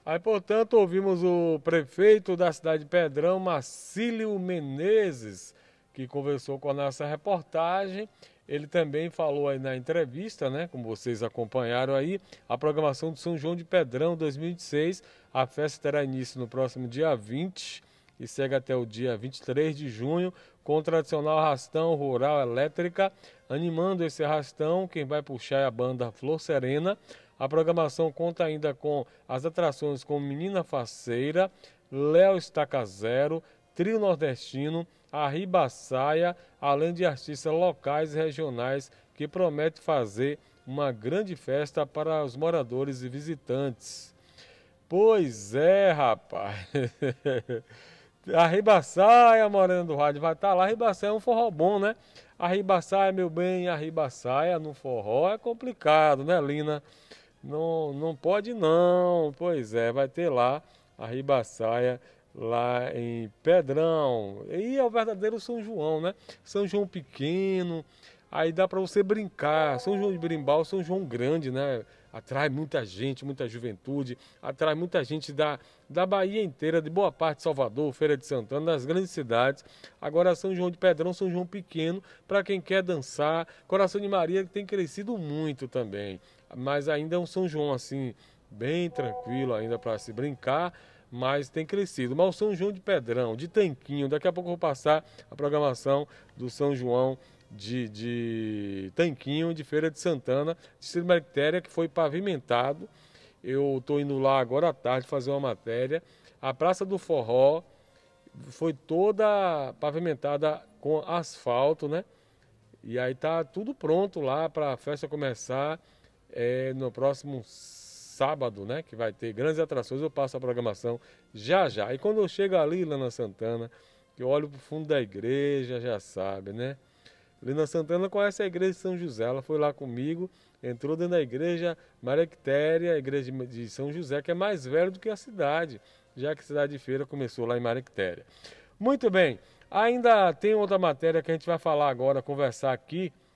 Aí, portanto, ouvimos o prefeito da cidade de Pedrão, Marcílio Menezes, que conversou com a nossa reportagem. Ele também falou aí na entrevista, né, como vocês acompanharam aí, a programação do São João de Pedrão 2026. A festa terá início no próximo dia 20 e segue até o dia 23 de junho, com o tradicional arrastão rural elétrica. Animando esse arrastão, quem vai puxar é a banda Flor Serena. A programação conta ainda com as atrações como Menina Faceira, Léo Estaca Zero, Trio Nordestino, a Ribaçaia, além de artistas locais e regionais que promete fazer uma grande festa para os moradores e visitantes. Pois é, rapaz. A Ribaçaia, Morena do Rádio, vai estar lá. A Ribaçaia é um forró bom, né? A Ribaçaia, meu bem, a Ribaçaia no forró é complicado, né, Lina? Não, não pode não. Pois é, vai ter lá a Ribaçaia lá em Pedrão. E é o verdadeiro São João, né? São João pequeno, aí dá para você brincar. São João de Berimbau, São João grande, né? Atrai muita gente, muita juventude, atrai muita gente da Bahia inteira, de boa parte de Salvador, Feira de Santana, das grandes cidades. Agora São João de Pedrão, São João pequeno, para quem quer dançar. Coração de Maria que tem crescido muito também, mas ainda é um São João assim, bem tranquilo ainda para se brincar, mas tem crescido. Mas o São João de Pedrão, de Tanquinho, daqui a pouco eu vou passar a programação do São João de Tanquinho, de Feira de Santana, Distrito Bactéria, que foi pavimentado. Eu estou indo lá agora à tarde fazer uma matéria. A Praça do Forró foi toda pavimentada com asfalto, né? E aí tá tudo pronto lá para a festa começar no próximo sábado, né? Que vai ter grandes atrações. Eu passo a programação já já. E quando eu chego ali, Lana Santana, que eu olho pro fundo da igreja, já sabe, né? Lina Santana conhece a igreja de São José, ela foi lá comigo, entrou dentro da igreja Maria Quitéria, a igreja de São José, que é mais velha do que a cidade, já que a cidade de Feira começou lá em Maria Quitéria. Muito bem, ainda tem outra matéria que a gente vai falar agora, conversar aqui